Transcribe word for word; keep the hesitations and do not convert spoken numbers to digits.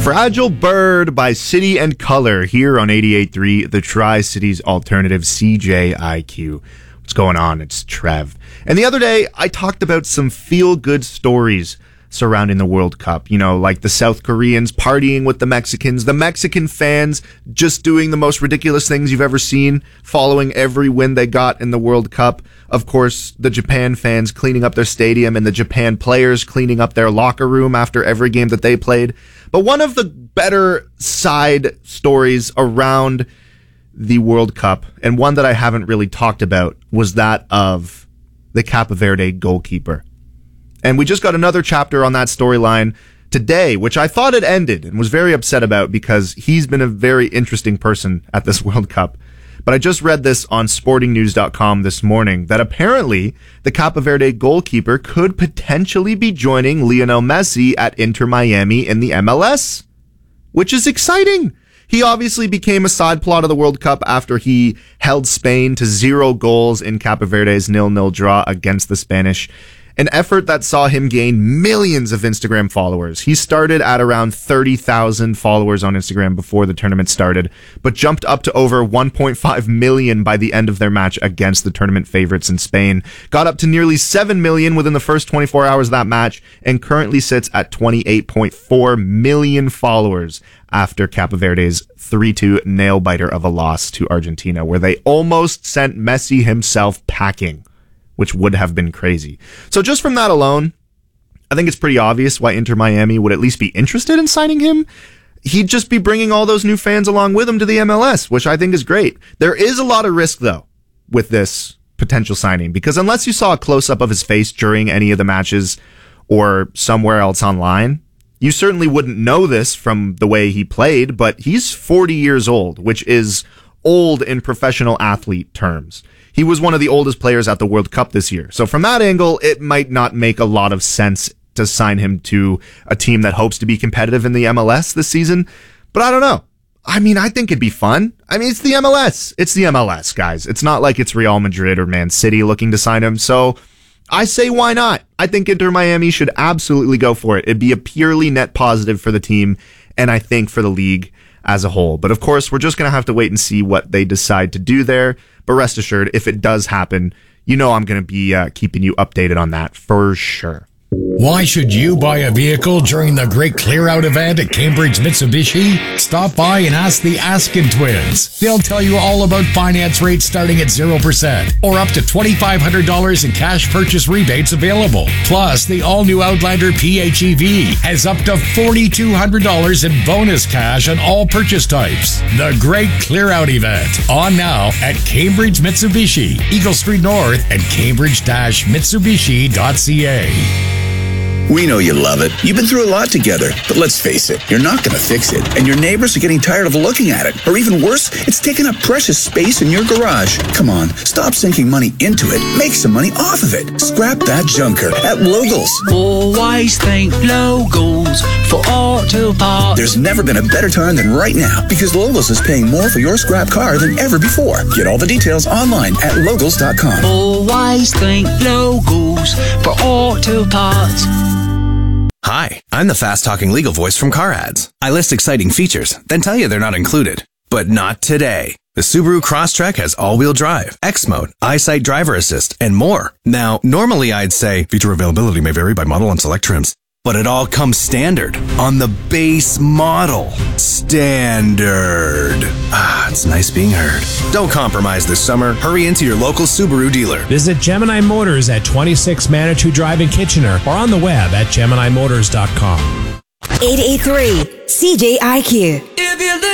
Fragile Bird by City and Color here on eighty-eight point three, the Tri-Cities Alternative, C J I Q. What's going on? It's Trev. And the other day, I talked about some feel-good stories surrounding the World Cup. You know, like the South Koreans partying with the Mexicans, the Mexican fans just doing the most ridiculous things you've ever seen, following every win they got in the World Cup. Of course, the Japan fans cleaning up their stadium and the Japan players cleaning up their locker room after every game that they played. But one of the better side stories around the World Cup, and one that I haven't really talked about, was that of the Cape Verde goalkeeper. And we just got another chapter on that storyline today, which I thought had ended and was very upset about because he's been a very interesting person at this World Cup. But I just read this on sporting news dot com this morning that apparently the Cape Verde goalkeeper could potentially be joining Lionel Messi at Inter Miami in the M L S, which is exciting. He obviously became a side plot of the World Cup after he held Spain to zero goals in Cape Verde's nil-nil draw against the Spanish. An effort that saw him gain millions of Instagram followers. He started at around thirty thousand followers on Instagram before the tournament started, but jumped up to over one point five million by the end of their match against the tournament favorites in Spain. Got up to nearly seven million within the first twenty-four hours of that match, and currently sits at twenty-eight point four million followers after Cape Verde's three two nail-biter of a loss to Argentina, where they almost sent Messi himself packing, which would have been crazy. So just from that alone, I think it's pretty obvious why Inter Miami would at least be interested in signing him. He'd just be bringing all those new fans along with him to the M L S, which I think is great. There is a lot of risk, though, with this potential signing, because unless you saw a close-up of his face during any of the matches or somewhere else online, you certainly wouldn't know this from the way he played, but he's forty years old, which is old in professional athlete terms. He was one of the oldest players at the World Cup this year. So from that angle, it might not make a lot of sense to sign him to a team that hopes to be competitive in the M L S this season. But I don't know. I mean, I think it'd be fun. I mean, it's the M L S. It's the M L S, guys. It's not like it's Real Madrid or Man City looking to sign him. So I say, why not? I think Inter Miami should absolutely go for it. It'd be a purely net positive for the team, and I think for the league as a whole. But of course, we're just going to have to wait and see what they decide to do there. But rest assured, if it does happen, you know I'm going to be uh, keeping you updated on that for sure. Why should you buy a vehicle during the Great Clear Out event at Cambridge Mitsubishi? Stop by and ask the Askin twins. They'll tell you all about finance rates starting at zero percent or up to twenty-five hundred dollars in cash purchase rebates available. Plus, the all-new Outlander P H E V has up to four thousand two hundred dollars in bonus cash on all purchase types. The Great Clear Out event, on now at Cambridge Mitsubishi, Eagle Street North and cambridge dash mitsubishi dot c a. We know you love it. You've been through a lot together. But let's face it, you're not going to fix it. And your neighbors are getting tired of looking at it. Or even worse, it's taking up precious space in your garage. Come on, stop sinking money into it. Make some money off of it. Scrap that junker at Logos. Always think Logos for auto parts. There's never been a better time than right now, because Logos is paying more for your scrap car than ever before. Get all the details online at logos dot com. Always think Logos for auto parts. Hi, I'm the fast-talking legal voice from Car Ads. I list exciting features, then tell you they're not included. But not today. The Subaru Crosstrek has all-wheel drive, X Mode, EyeSight driver assist, and more. Now, normally I'd say feature availability may vary by model and select trims. But it all comes standard on the base model. Standard. Ah, it's nice being heard. Don't compromise this summer. Hurry into your local Subaru dealer. Visit Gemini Motors at twenty-six Manitou Drive in Kitchener or on the web at gemini motors dot com. eight eight three C J I Q. If you